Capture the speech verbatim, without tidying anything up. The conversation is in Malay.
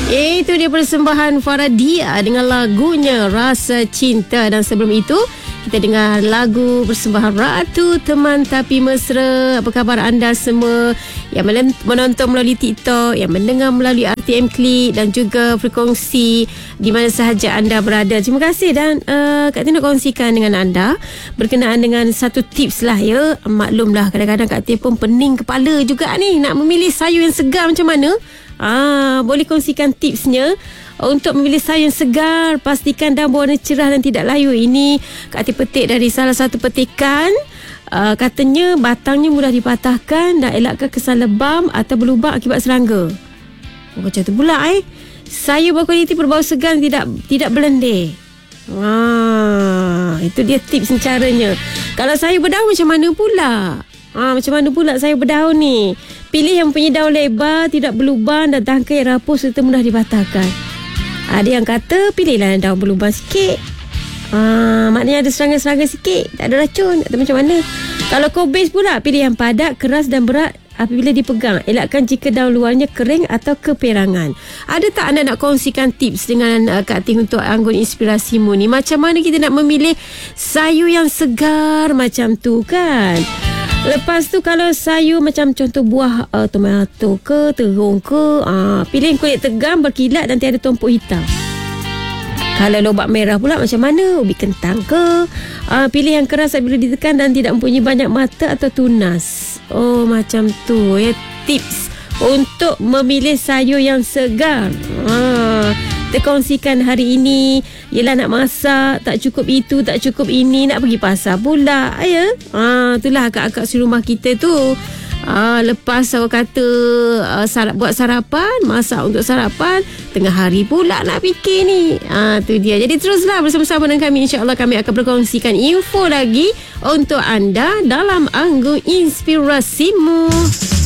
Itu dia persembahan Faradia dengan lagunya Rasa Cinta. Dan sebelum itu kita dengar lagu persembahan Ratu Teman Tapi Mesra. Apa khabar anda semua yang menonton melalui TikTok, yang mendengar melalui R T M Klik dan juga frekuensi di mana sahaja anda berada. Terima kasih. Dan uh, Kak Tin nak kongsikan dengan anda berkenaan dengan satu tips lah ya. Maklumlah kadang-kadang Kak Tin pun pening kepala juga ni nak memilih sayur yang segar macam mana. Ah, boleh kongsikan tipsnya untuk memilih sayur yang segar. Pastikan daun berwarna cerah dan tidak layu. Ini Kak Tin petik dari salah satu petikan. Uh, katanya batangnya mudah dipatahkan dan elakkan kesan lebam atau berlubang akibat serangga. Oh, macam tu pula eh. Sayur berkualiti berbau segar tidak tidak berlendir. Ah, itu dia tips caranya. Kalau sayur berdaun macam mana pula? Ah, macam mana pula sayur berdaun ni? Pilih yang punya daun lebar, tidak berlubang dan tangkai rapuh serta mudah dipatahkan. Ada yang kata pilihlah daun berlubang sikit. Ah, maknanya ada serangga-serangga sikit, tak ada racun atau macam mana. Kalau kobis pula, pilih yang padat, keras dan berat apabila dipegang. Elakkan jika daun luarnya kering atau keperangan. Ada tak anda nak kongsikan tips dengan uh, Kak Tin untuk anggun inspirasimu ni? Macam mana kita nak memilih sayur yang segar macam tu kan? Lepas tu kalau sayur macam contoh buah uh, tomato ke, terung ke, uh, pilih yang kulit tegang, berkilat dan tiada tumpuk hitam. Kalau lobak merah pula macam mana? Ubi kentang ke? Uh, pilih yang keras apabila ditekan dan tidak mempunyai banyak mata atau tunas. Oh, macam tu ya, tips untuk memilih sayur yang segar. Uh, kita kongsikan hari ini ialah nak masak, tak cukup itu, tak cukup ini, nak pergi pasar pula ya. Ah, itulah akak-akak si rumah kita tu. Ah, lepas awak kata uh, sarap, buat sarapan, masak untuk sarapan, tengah hari pula nak fikir ni. Ah, tu dia. Jadi teruslah bersama-sama dengan kami. InsyaAllah kami akan berkongsikan info lagi untuk anda dalam Anggun Inspirasimu.